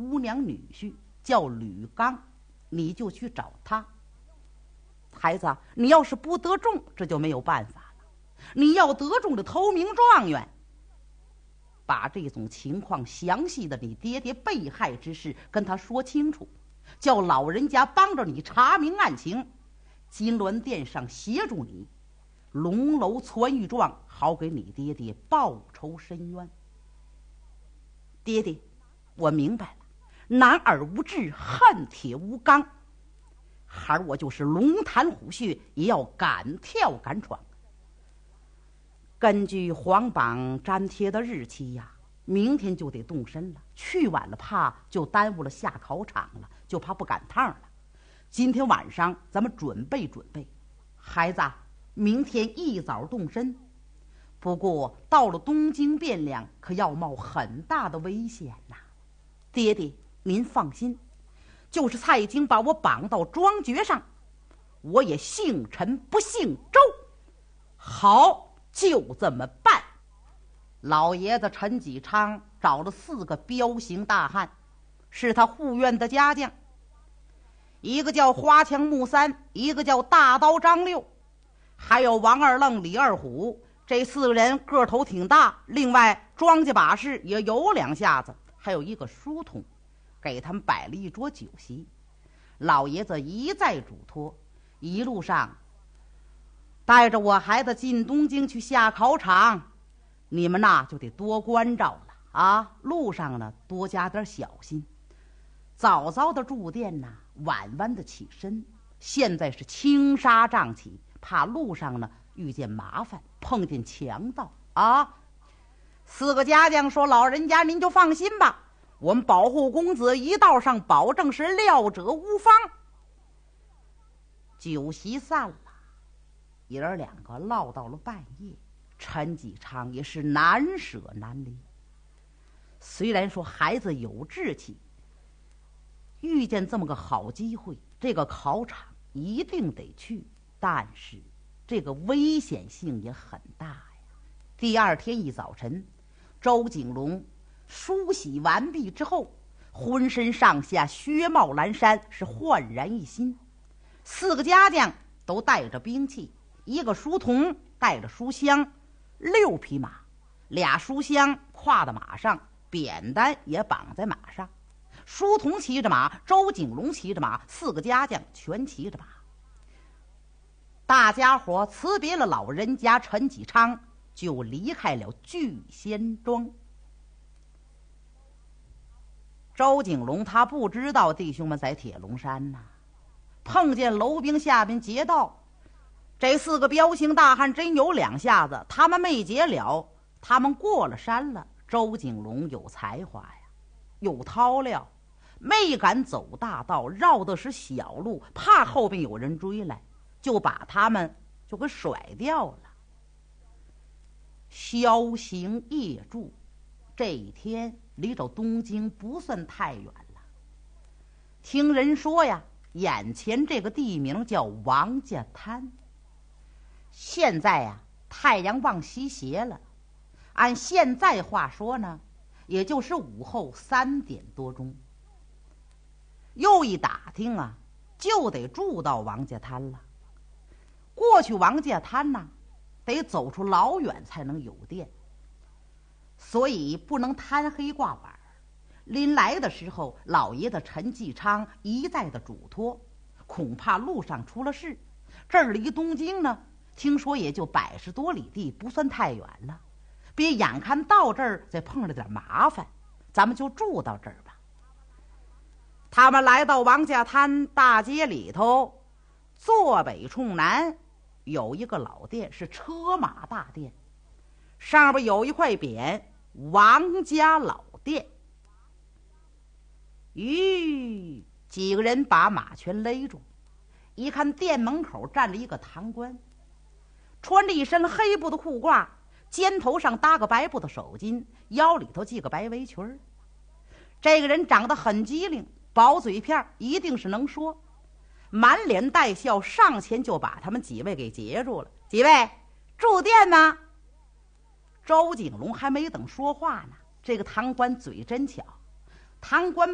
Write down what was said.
姑娘女婿，叫吕刚，你就去找他。孩子，你要是不得中，这就没有办法了。你要得中的头名状元，把这种情况详细的你爹爹被害之事跟他说清楚，叫老人家帮着你查明案情，金銮殿上协助你，龙楼传御状，好给你爹爹报仇伸冤。爹爹，我明白了，男儿无志，恨铁无刚，孩儿我就是龙潭虎穴，也要敢跳敢闯。根据皇榜粘贴的日期呀，明天就得动身了，去晚了怕就耽误了下考场了，就怕不赶趟了。今天晚上咱们准备准备，孩子，明天一早动身。不过到了东京汴梁，可要冒很大的危险呐。爹爹，您放心，就是蔡京把我绑到庄爵上，我也姓陈不姓周。好，就这么办。老爷子陈启昌找了4个彪形大汉，是他护院的家将，一个叫花枪木三，一个叫大刀张六，还有王二愣、李二虎。这4个人个头挺大，另外庄家把式也有2下子，还有一个书童，给他们摆了一桌酒席。老爷子一再嘱托，一路上带着我孩子进东京去下考场，你们呐就得多关照了啊！路上呢多加点小心，早早的住店呐，晚晚的起身。现在是轻纱瘴气，怕路上呢遇见麻烦，碰见强盗啊！4个家将说：“老人家您就放心吧，我们保护公子一道上保证是料者无方。”酒席散了，爷儿2个唠到了半夜，陈启昌也是难舍难离。虽然说孩子有志气，遇见这么个好机会，这个考场一定得去，但是这个危险性也很大呀。第2天一早晨，周景龙梳洗完毕之后，浑身上下靴帽蓝衫，是焕然一新。4个家将都带着兵器，一个书童带着书箱，6匹马，2书箱跨到马上，扁担也绑在马上。书童骑着马，周景龙骑着马，4个家将全骑着马。大家伙辞别了老人家陈启昌，就离开了聚仙庄。周景龙他不知道弟兄们在铁龙山呐，碰见楼兵下边劫道，这4个彪形大汉真有2下子，他们没劫了，他们过了山了。周景龙有才华呀，有韬料，没敢走大道，绕的是小路，怕后边有人追来，就把他们就给甩掉了。宵行夜住，这一天离着东京不算太远了。听人说呀，眼前这个地名叫王家滩。现在呀，太阳往西斜了，按现在话说呢，也就是午后3点多钟。又一打听啊，就得住到王家滩了。过去王家滩呢，得走出老远才能有店，所以不能贪黑挂晚。临来的时候，老爷子陈继昌一再的嘱托，恐怕路上出了事。这儿离东京呢，听说也就100多里地，不算太远了。别眼看到这儿再碰了点麻烦，咱们就住到这儿吧。他们来到王家滩大街里头，坐北冲南有一个老店，是车马大店，上边有一块匾，王家老店。几个人把马全勒住，一看店门口站着一个堂官，穿着一身黑布的裤褂，肩头上搭个白布的手巾，腰里头系个白围裙。这个人长得很机灵，薄嘴片，一定是能说，满脸带笑，上前就把他们几位给截住了。几位住店吗？周景龙还没等说话呢，这个堂官嘴真巧，堂官